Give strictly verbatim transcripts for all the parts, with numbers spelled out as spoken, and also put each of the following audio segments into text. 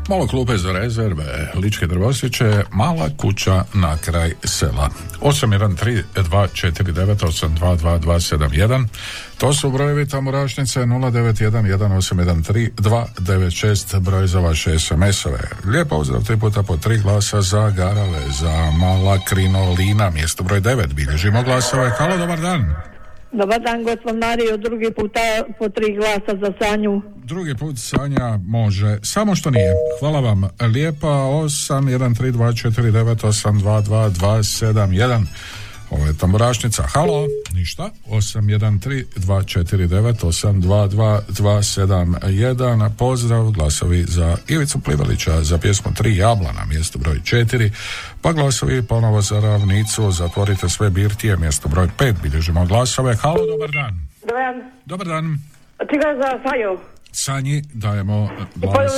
Malo klupe za rezerve, Ličke Drvosiće, mala kuća na kraj sela. osam jedan tri dva četiri devet osam dva dva dva sedam jedan. To su brojevi Tamburašnice. Nula devet jedan jedan osam jedan tri dva devet šest, broj za vaše es em es-ove. Lijep pozdrav, tri puta po tri glasa za Garale, za Mala Krinolina, mjesto broj devet. Bilježimo glasove. Halo, dobar dan. Dobar dan, gospod Mario, drugi puta po tri glasa za Sanju. Drugi put Sanja može, samo što nije. Hvala vam lijepa. Osam jedan tri dva četiri devet osam dva dva dva sedam jedan. Ovo je Tamburašnica. Halo, ništa. Osam jedan tri dva četiri devet osam dva dva dva sedam jedan. Pozdrav, glasovi za Ivicu Plivalića, za pjesmu Tri jablana, mjesto broj četiri. Pa glasovi ponovo za Ravnicu, Zatvorite sve birtije, mjesto broj pet. Bilježimo glasove. Halo, dobar dan. Dobar dan. Dobar dan. Ti ga za Sanju. Sanji dajemo glas.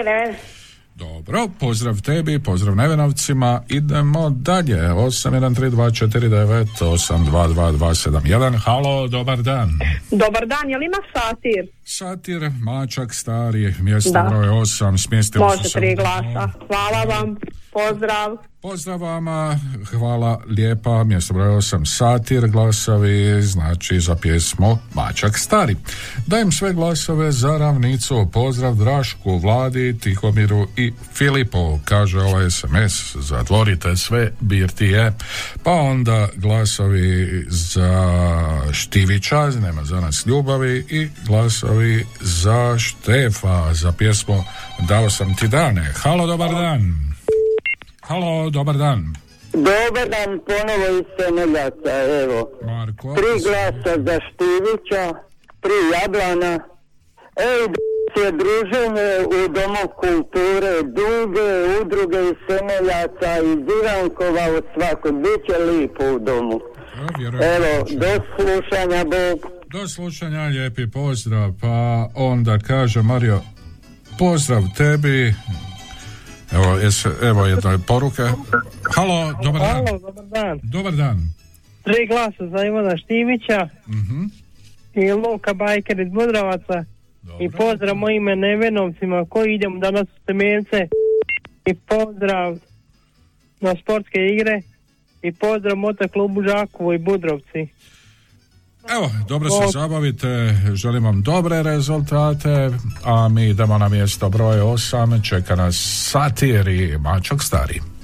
Dobro, pozdrav tebi, pozdrav Nevenovcima. Idemo dalje. osam jedan tri dva četiri devet osam dva dva dva sedam jedan. Halo, dobar dan. Dobar dan, je li ima Satir? Satir, Mačak stari, mjesto Da. broj osam. Smjestili Može su se. tri glasa. Hvala vam, pozdrav. Pozdrav vama, hvala lijepa, mjesto broj osam Satir, glasovi znači za pjesmu Mačak stari. Dajem sve glasove za Ravnicu. Pozdrav Drašku, Vladi, Tihomiru i Filipu, kaže ovaj es em es, zatvorite sve birtije. Pa onda glasovi za Štivića, nema za nas ljubavi, i glasovi za Štefa, za pjesmu Dao sam ti dane. Halo, dobar dan. Halo, dobar dan. Dobar dan, ponovo iz Semeljaca, evo. Marko. Tri glasa za Štivića, tri jablana. Ej, je druženje u Domu kulture, duge udruge iz Semeljaca, iz Irankova, od svakog. Biće lipo u domu. Evo, do slušanja, Bog. Do slušanja, lijepi pozdrav. Pa onda kaže Mario, pozdrav tebi. Evo, jes, evo jedne poruke. Halo, dobar dan. Halo, dobar dan. Dobar dan. Tri glasa za Ivana Štivića Uh-huh. i Luka Bajker iz Budravaca. Dobro. I pozdrav mojim Nevenovcima koji idemo danas u Semence. I pozdrav na sportske igre. I pozdrav Mota klubu Žakovo i Budrovci. Evo, dobro se zabavite, želim vam dobre rezultate, a mi idemo na mjesto broj osam, čeka nas Satir i Mačak stari.